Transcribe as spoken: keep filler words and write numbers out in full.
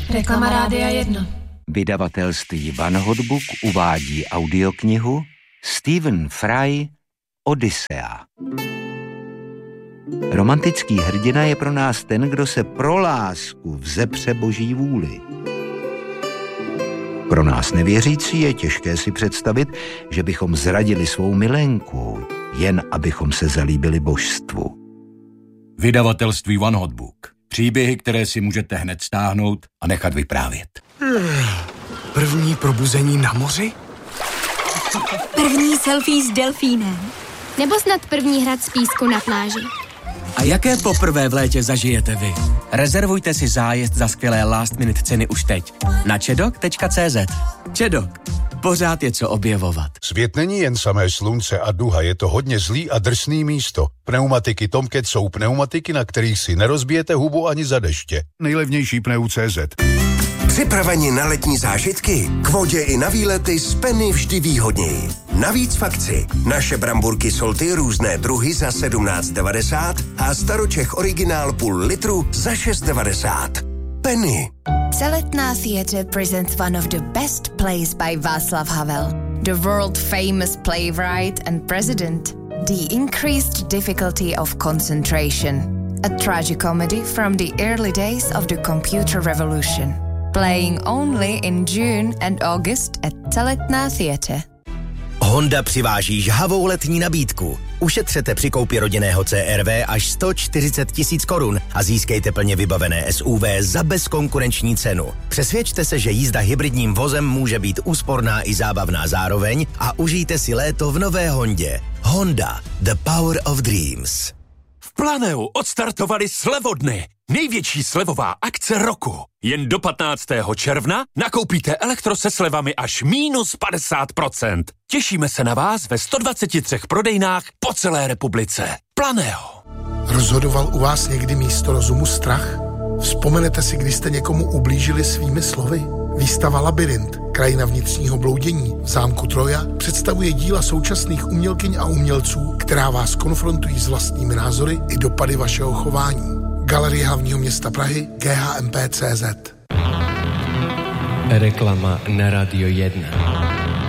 Reklama Rádia jedna. Vydavatelství Van Hotbook uvádí audioknihu Stephen Fry Odyssea. Romantický hrdina je pro nás ten, kdo se pro lásku vzepře boží vůli. Pro nás nevěřící je těžké si představit, že bychom zradili svou milenku, jen abychom se zalíbili božstvu. Vydavatelství Van Hotbook. Příběhy, které si můžete hned stáhnout a nechat vyprávět. První probuzení na moři? První selfie s delfínem. Nebo snad první hrad z písku na pláži. A jaké poprvé v létě zažijete vy? Rezervujte si zájezd za skvělé last minute ceny už teď na čedok tečka cé zet. Čedok. Pořád je co objevovat. Svět není jen samé slunce a duha, je to hodně zlý a drsný místo. Pneumatiky Tomcat jsou pneumatiky, na kterých si nerozbijete hubu ani za deště. Nejlevnější pneu tečka cé zet. Připraveni na letní zážitky? K vodě i na výlety z Penny vždy výhodněji. Navíc v akci. Naše bramburky Solty různé druhy za sedmnáct devadesát a Staročech originál půl litru za šest devadesát. Penny. Přeletná Theatre presents one of the best plays by Václav Havel, the world-famous playwright and president. The Increased Difficulty of Concentration, a tragicomedy from the early days of the computer revolution. Playing only in June and August at Přeletná Theatre. Honda přiváží žhavou letní nabídku. Ušetřete při koupi rodinného cé er vé až sto čtyřicet tisíc korun a získejte plně vybavené es ú vé za bezkonkurenční cenu. Přesvědčte se, že jízda hybridním vozem může být úsporná i zábavná zároveň a užijte si léto v nové Hondě. Honda, the power of dreams. V Planeu odstartovali slevodny. Největší slevová akce roku. Jen do patnáctého června nakoupíte elektro se slevami až mínus padesát procent. Těšíme se na vás ve sto dvaceti třech prodejnách po celé republice. Planeo. Rozhodoval u vás někdy místo rozumu strach? Vzpomenete si, kdy jste někomu ublížili svými slovy? Výstava Labyrint, krajina vnitřního bloudění v zámku Troja, představuje díla současných umělkyň a umělců, která vás konfrontují s vlastními názory i dopady vašeho chování. Galerie hlavního města Prahy, G H M P tečka cé zet. Reklama na Radio jedna.